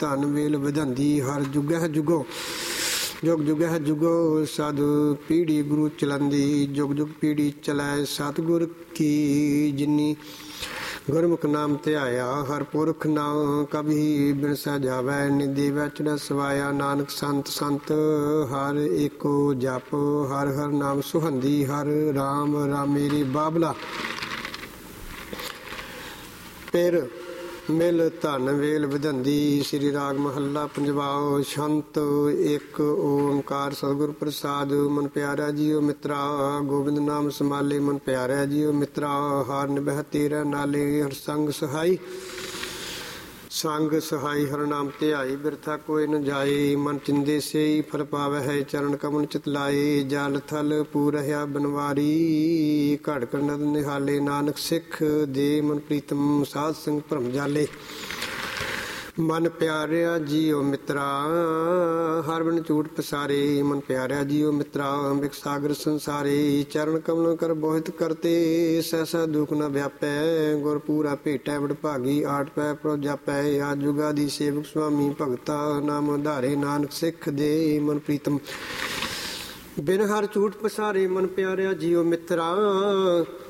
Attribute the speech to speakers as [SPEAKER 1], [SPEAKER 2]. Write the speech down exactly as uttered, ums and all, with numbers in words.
[SPEAKER 1] ਧਨ ਵੇਲ ਵਧੰਦੀ ਹਰ ਜੁਗਹਿ ਜੁਗੋ जुग जुग है जुगो साधु पीढ़ी गुरु चलंदी जुग जुग पीढ़ी चलाए सतगुर की जिन्नी गुरमुख नाम ध्याया हर पुरख नाम कभी बिन सजावै निधि वचन सवाया नानक संत संत हर एको जप हर हर नाम सुहंदी हर राम राम मेरी बाबला फिर मिल धन वेल ਵਧੰਦੀ श्री राग महला पंजवाओ छंत एक ओंकार सतगुर प्रसाद मन प्यारा जियो मित्रा गोविंद नाम समाले मन प्यारा जियो मित्रा हार निबह तेरा नाले हर संग सहाई संग सहाई हर नाम ध्याई बिरथा कोई न जाए मन चिंदे से फल पावै है चरण कमल चितलाए जल थल पूरह्या बनवारी घड़ कनद निहाले नानक सिख दे मन प्रीतम साध संग भरम जाले मन प्यारिया जियो मित्रा हर बिन झूठ पसारे मन प्यारिया जियो मित्रा अंबिक सागर संसारे चरण कमल कर बोहित करते सहसा दुख न व्यापै गुर पूरा भेटै बड़ भागी आठ पै प्रो जापै आज जुगा दी सेवक स्वामी भगता नाम धारे नानक सिख दे मन प्रीतम बिन हर झूठ पसारे मन प्यारिया जियो मित्रा